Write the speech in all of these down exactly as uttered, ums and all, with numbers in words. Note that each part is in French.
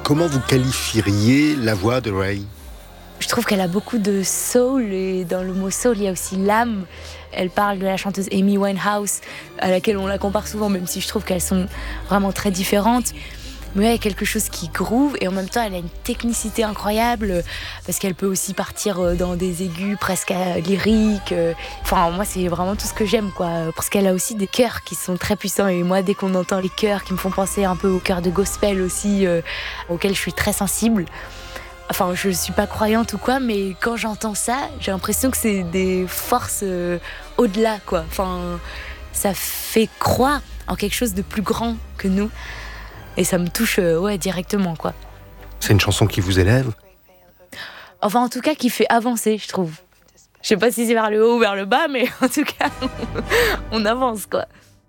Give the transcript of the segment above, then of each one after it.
Comment vous qualifieriez la voix de Ray ? Je trouve qu'elle a beaucoup de soul, et dans le mot soul, il y a aussi l'âme. Elle parle de la chanteuse Amy Winehouse, à laquelle on la compare souvent, même si je trouve qu'elles sont vraiment très différentes. Mais il y a quelque chose qui groove, et en même temps, elle a une technicité incroyable, parce qu'elle peut aussi partir dans des aigus presque lyriques. Enfin, moi, c'est vraiment tout ce que j'aime, quoi. Parce qu'elle a aussi des chœurs qui sont très puissants, et moi, dès qu'on entend les chœurs qui me font penser un peu aux chœurs de gospel aussi, euh, auxquels je suis très sensible. Enfin, je suis pas croyante ou quoi, mais quand j'entends ça, j'ai l'impression que c'est des forces euh, au-delà, quoi. Enfin, ça fait croire en quelque chose de plus grand que nous. Et ça me touche euh, ouais, directement, quoi. C'est une chanson qui vous élève ? Enfin, en tout cas, qui fait avancer, je trouve. Je sais pas si c'est vers le haut ou vers le bas, mais en tout cas, on avance, quoi.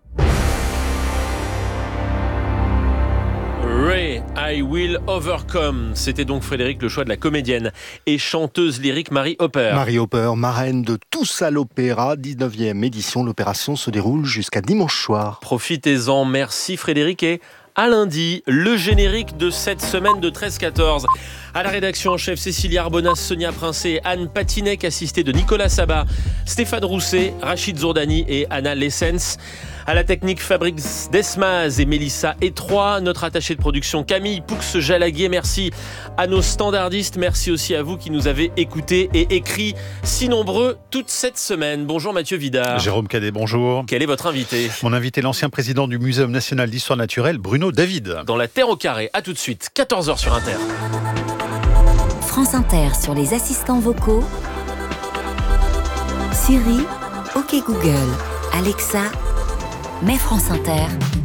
Ray, I Will Overcome. C'était donc Frédéric, le choix de la comédienne et chanteuse lyrique Marie Hopper. Marie Hopper, marraine de Tous à l'Opéra, dix-neuvième édition. L'opération se déroule jusqu'à dimanche soir. Profitez-en, merci Frédéric, et à lundi, le générique de cette semaine de treize quatorze. À la rédaction en chef, Cécilie Arbonas, Sonia Princet, Anne Patinec, assistée de Nicolas Sabat, Stéphane Rousset, Rachid Zourdani et Anna Lessens. À la technique, Fabrice Desmaz et Mélissa Étroit. Notre attaché de production, Camille Poux-Jalaguier. Merci à nos standardistes. Merci aussi à vous qui nous avez écoutés et écrits si nombreux toute cette semaine. Bonjour Mathieu Vidard. Jérôme Cadet, bonjour. Quel est votre invité ? Mon invité, l'ancien président du Muséum national d'histoire naturelle, Bruno David. Dans la Terre au carré, à tout de suite, quatorze heures sur Inter. France Inter sur les assistants vocaux. Siri, OK Google, Alexa, mets France Inter.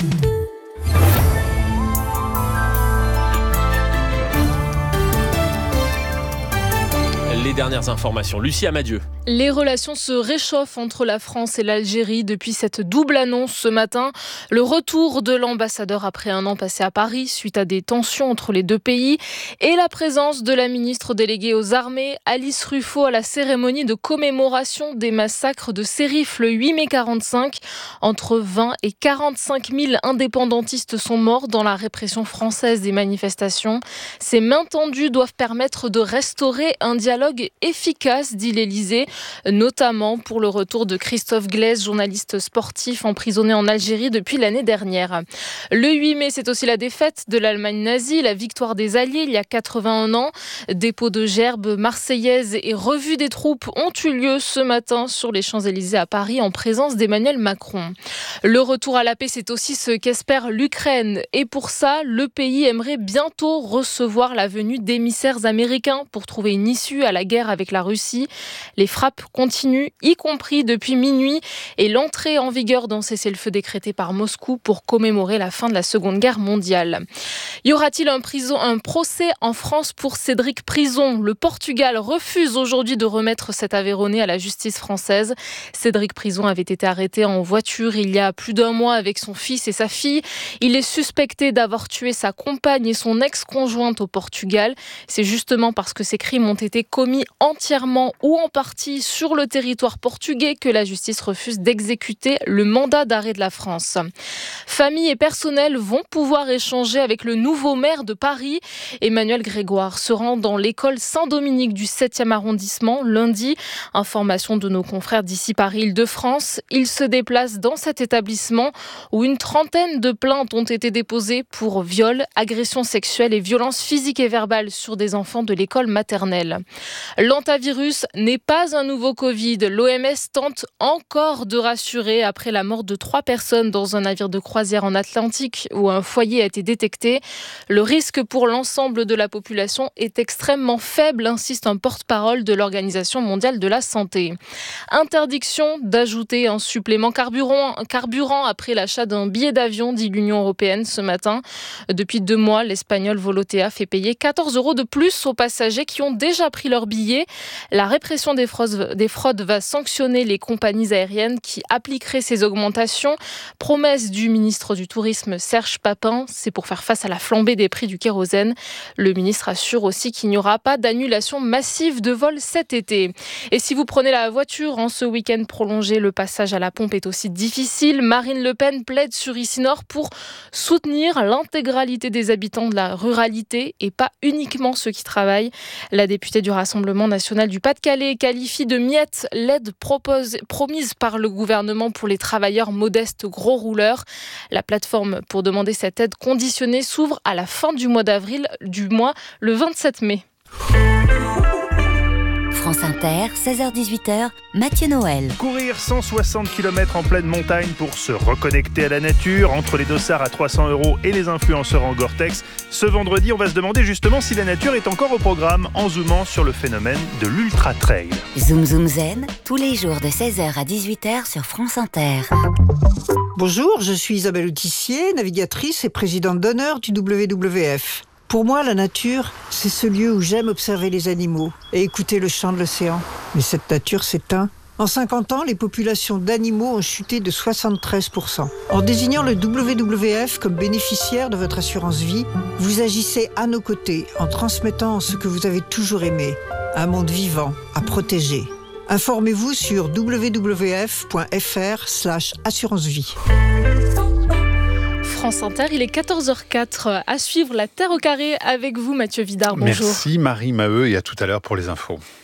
Les dernières informations. Lucie Amadieu. Les relations se réchauffent entre la France et l'Algérie depuis cette double annonce ce matin. Le retour de l'ambassadeur après un an passé à Paris suite à des tensions entre les deux pays et la présence de la ministre déléguée aux armées, Alice Ruffo, à la cérémonie de commémoration des massacres de Sérif le huit mai quarante-cinq. Entre vingt et quarante-cinq mille indépendantistes sont morts dans la répression française des manifestations. Ces mains tendues doivent permettre de restaurer un dialogue efficace, dit l'Élysée, notamment pour le retour de Christophe Glaise, journaliste sportif emprisonné en Algérie depuis l'année dernière. Le huit mai, c'est aussi la défaite de l'Allemagne nazie, la victoire des Alliés il y a quatre-vingt-un ans. Dépôt de gerbes marseillaises et revue des troupes ont eu lieu ce matin sur les Champs-Élysées à Paris en présence d'Emmanuel Macron. Le retour à la paix, c'est aussi ce qu'espère l'Ukraine. Et pour ça, le pays aimerait bientôt recevoir la venue d'émissaires américains pour trouver une issue à la guerre avec la Russie. Les frappes continuent, y compris depuis minuit, et l'entrée en vigueur d'un cessez-le-feu décrété par Moscou pour commémorer la fin de la Seconde Guerre mondiale. Y aura-t-il un, prison, un procès en France pour Cédric Prison ? Le Portugal refuse aujourd'hui de remettre cet Aveyronais à la justice française. Cédric Prison avait été arrêté en voiture il y a plus d'un mois avec son fils et sa fille. Il est suspecté d'avoir tué sa compagne et son ex-conjointe au Portugal. C'est justement parce que ces crimes ont été commis entièrement ou en partie sur le territoire portugais que la justice refuse d'exécuter le mandat d'arrêt de la France. Famille et personnel vont pouvoir échanger avec le nouveau maire de Paris. Emmanuel Grégoire se rend dans l'école Saint-Dominique du septième arrondissement lundi. Information de nos confrères d'ici Paris-Île-de-France. Il se déplace dans cet établissement où une trentaine de plaintes ont été déposées pour viol, agressions sexuelles et violences physiques et verbales sur des enfants de l'école maternelle. L'antavirus n'est pas un nouveau Covid. L'O M S tente encore de rassurer après la mort de trois personnes dans un navire de croisière en Atlantique où un foyer a été détecté. Le risque pour l'ensemble de la population est extrêmement faible, insiste un porte-parole de l'Organisation mondiale de la santé. Interdiction d'ajouter un supplément carburant, carburant après l'achat d'un billet d'avion, dit l'Union européenne ce matin. Depuis deux mois, l'Espagnol Volotea fait payer quatorze euros de plus aux passagers qui ont déjà pris leur billet. La répression des fraudes fraudes, des fraudes va sanctionner les compagnies aériennes qui appliqueraient ces augmentations. Promesse du ministre du Tourisme Serge Papin, c'est pour faire face à la flambée des prix du kérosène. Le ministre assure aussi qu'il n'y aura pas d'annulation massive de vols cet été. Et si vous prenez la voiture en ce week-end prolongé, le passage à la pompe est aussi difficile. Marine Le Pen plaide sur Ici Nord pour soutenir l'intégralité des habitants de la ruralité et pas uniquement ceux qui travaillent. La députée du Rassemblement national du Pas-de-Calais qualifie de miettes l'aide propose, promise par le gouvernement pour les travailleurs modestes gros rouleurs. La plateforme pour demander cette aide conditionnée s'ouvre à la fin du mois d'avril, du mois le vingt-sept mai. France Inter, seize heures dix-huit heures, Mathieu Noël. Courir cent soixante kilomètres en pleine montagne pour se reconnecter à la nature, entre les dossards à trois cents euros et les influenceurs en Gore-Tex. Ce vendredi, on va se demander justement si la nature est encore au programme en zoomant sur le phénomène de l'ultra-trail. Zoom Zoom Zen, tous les jours de seize heures à dix-huit heures sur France Inter. Bonjour, je suis Isabelle Autissier, navigatrice et présidente d'honneur du W W F. Pour moi, la nature, c'est ce lieu où j'aime observer les animaux et écouter le chant de l'océan. Mais cette nature s'éteint. En cinquante ans, les populations d'animaux ont chuté de soixante-treize pour cent. En désignant le W W F comme bénéficiaire de votre assurance vie, vous agissez à nos côtés en transmettant ce que vous avez toujours aimé, un monde vivant à protéger. Informez-vous sur w w f point f r slash assurance vie. France Inter, il est quatorze heures quatre. À suivre la Terre au carré avec vous, Mathieu Vidard. Bonjour. Merci Marie Maheu et à tout à l'heure pour les infos.